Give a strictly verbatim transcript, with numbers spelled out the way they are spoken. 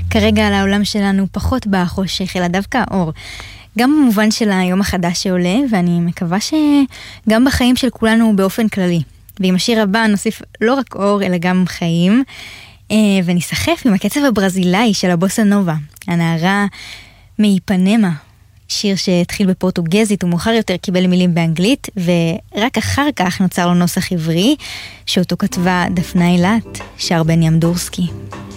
כרגע על העולם שלנו פחות בחושך, אלא דווקא האור. גם במובן של היום החדש שעולה, ואני מקווה שגם בחיים של כולנו באופן כללי. ועם השיר הבא נוסיף לא רק אור, אלא גם חיים, ונסחף עם הקצב הברזילאי של הבוסה נובה, הנערה מאיפנמה, שיר שהתחיל בפורטוגזית ומאוחר יותר קיבל מילים באנגלית, ורק אחר כך נוצר לו נוסח עברי, שאותו כתבה דפנה אילת, שר בן ימדורסקי.